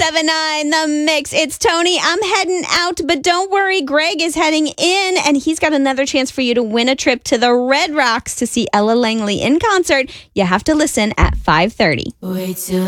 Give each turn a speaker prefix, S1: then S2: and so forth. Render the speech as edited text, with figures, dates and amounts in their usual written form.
S1: 97.9 The Mix. It's Tony. I'm heading out, but don't worry. Greg is heading in, and he's got another chance for you to win a trip to the Red Rocks to see Ella Langley in concert. You have to listen at 5:30.
S2: Way too